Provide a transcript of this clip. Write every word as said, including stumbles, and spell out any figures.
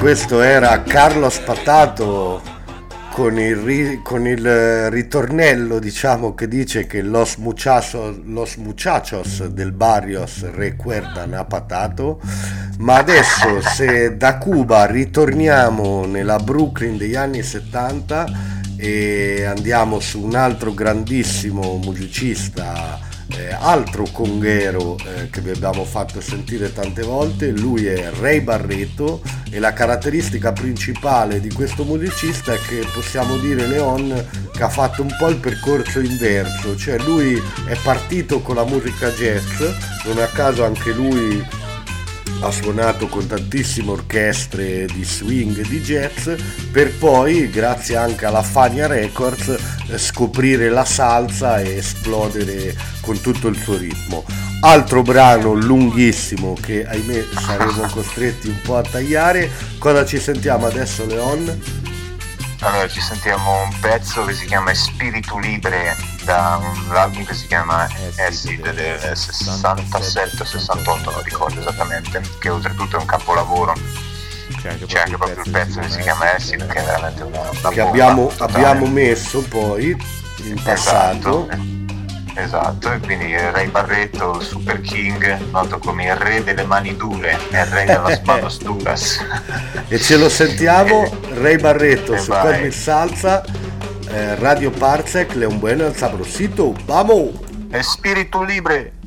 Questo era Carlos Patato con il, ri- con il ritornello, diciamo, che dice che los muchachos, los muchachos del barrios recuerdan a Patato. Ma adesso, se da Cuba ritorniamo nella Brooklyn degli anni settanta e andiamo su un altro grandissimo musicista, Eh, altro conghero eh, che vi abbiamo fatto sentire tante volte, lui è Ray Barretto, e la caratteristica principale di questo musicista è che possiamo dire, Leon, che ha fatto un po' il percorso inverso, cioè lui è partito con la musica jazz, non a caso anche lui ha suonato con tantissime orchestre di swing e di jazz, per poi, grazie anche alla Fania Records, scoprire la salsa e esplodere con tutto il suo ritmo. Altro brano lunghissimo che, ahimè, saremo costretti un po' a tagliare. Cosa ci sentiamo adesso, Leon? Allora, ci sentiamo un pezzo che si chiama Spiritu Libre, da un album che si chiama eh sì, del sessantasette sessantotto, non ricordo esattamente, che oltretutto è un capolavoro. C'è anche, c'è anche proprio il pezzo che si chiama Essi, perché è veramente una, una che abbiamo, abbiamo messo poi in passato. Esatto. Esatto, e quindi Ray Barretto, Super King, noto come il re delle mani dure, il re delle manos duras. E ce lo sentiamo, Ray Barretto su vai. Con il Salsa, eh, Radio Parsec, le un bueno el sabrosito, vamos! Espíritu libre.